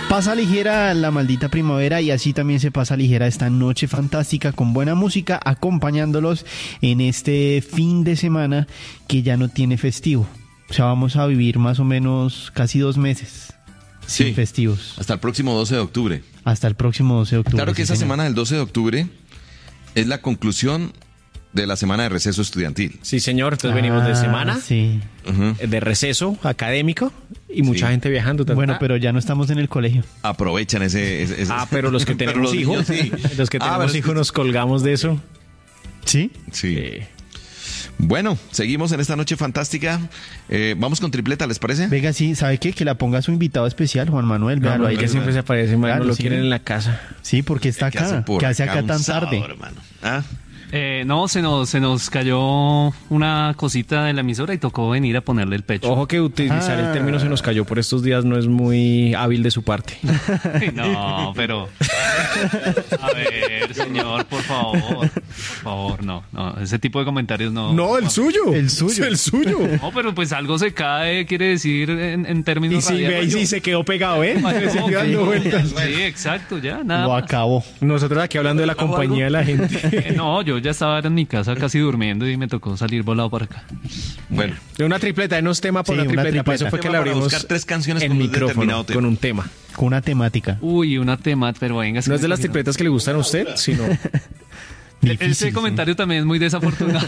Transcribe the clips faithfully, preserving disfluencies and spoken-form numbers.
Pasa ligera la maldita primavera y así también se pasa ligera esta noche fantástica con buena música acompañándolos en este fin de semana que ya no tiene festivo. O sea, vamos a vivir más o menos casi dos meses sin Sí, festivos. hasta el próximo doce de octubre. Hasta el próximo doce de octubre. Claro que sí, esa señor. semana del doce de octubre es la conclusión de la semana de receso estudiantil. Sí, señor. Entonces venimos de Ah, semana, Sí. Ujú. de receso académico y mucha Sí. gente viajando. ta, ta, Bueno, ta. pero ya no estamos en el colegio. Aprovechan ese... ese- ese- Ah, pero los que Pero tenemos los hijos, niños sí. los que Ah, tenemos pero- hijos nos colgamos de eso. ¿Sí? Sí. Eh, Bueno, seguimos en esta noche fantástica. Eh, vamos con tripleta, ¿les parece? Venga, sí, ¿sabe qué? Que la ponga su invitado especial, Juan Manuel. no, Véalo no, ahí. ella siempre se aparece, man, Claro, no lo sí. quieren en la casa. Sí, porque está ¿Qué hace acá. por ¿Qué hace acá un tan sábado, tarde? hermano? ¿Ah? Eh, no, se nos, se nos cayó una cosita de la emisora y tocó venir a ponerle el pecho. Ojo que utilizar Ah. el término se nos cayó por estos días no es muy hábil de su parte. No, pero... A ver, señor, por favor. Por favor, no, no. Ese tipo de comentarios no... el suyo. El suyo. El suyo. No, pero pues algo se cae, quiere decir en, en Y términos sí, ve, ahí radiales. sí se quedó pegado, ¿eh? No, Se siguió dando ok. vueltas. Sí, exacto, ya, nada Lo más. acabó. Nosotros aquí hablando de la compañía de la gente. Eh, No, yo ya estaba en mi casa casi durmiendo y me tocó salir volado para acá. Bueno, De una tripleta, de unos temas por Sí, una una tripleta. Por eso tripleta. fue que le Tema para abrimos buscar tres canciones el con un micrófono determinado tema. con un tema. Con una temática. Uy, una tema, pero venga. No es de las tripletas que le gustan a usted, sino... Difícil, Ese sí. comentario también es muy desafortunado.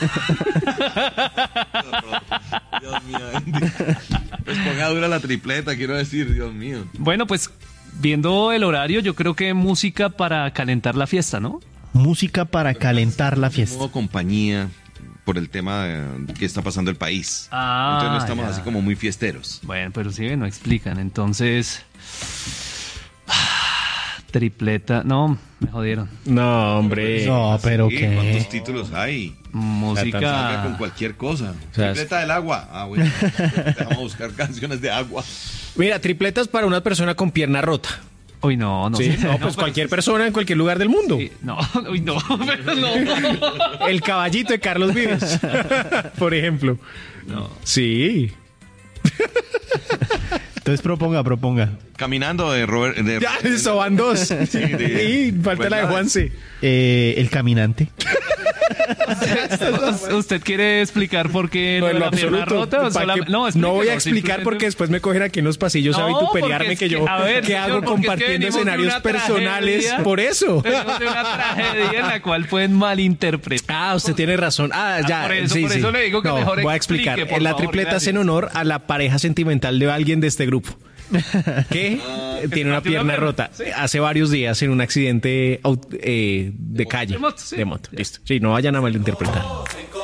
Dios mío. Pues ponga dura la tripleta, quiero decir, Dios mío. Bueno, pues viendo el horario, yo creo que música para calentar la fiesta, ¿no? Música para calentar la fiesta. Modo compañía por el tema de que está pasando el país. Ah, Entonces no estamos ya. así como muy fiesteros. Bueno, pero sí, no explican. Entonces... ah, tripleta. No, me jodieron. No, hombre. No, pero Sí, qué. ¿cuántos títulos hay? Salga con Música... cualquier cosa. O sea, Tripleta del agua. Ah, bueno. Vamos a buscar canciones de agua. Mira, tripletas para una persona con pierna rota. Uy, no, no. Sí, sé. no, pues pero- cualquier persona en cualquier lugar del mundo. Sí, no, uy, no, pero no. El caballito de Carlos Vives, por ejemplo. No. Sí. Entonces proponga, proponga. Caminando de Robert. De, Ya, eso van dos. de- y falta pues la de nada. Juanse. Eh, el caminante. ¿Usted quiere explicar por qué No, lo en de lo la pierna absoluto. rota? o ¿Para sola- qué? No, No voy a explíquelo, explicar simplemente- porque después me cogen aquí en los pasillos a No, vituperiarme porque que es yo que- a ver, que señor, hago porque es que compartiendo venimos de escenarios una personales tragedia. por eso. Venimos de una tragedia en la cual pueden malinterpretar. Ah, usted tiene razón. Ah, Ah, ya. por eso- sí, por sí. eso le digo que No, mejor voy a explique, explicar. por la favor, tripleta es en gracias. honor a la pareja sentimental de alguien de este grupo. Que tiene una partió pierna una pierna, rota sí. hace varios días en un accidente aut- eh, de calle. de moto, sí. De moto, listo. Sí, no vayan a malinterpretar.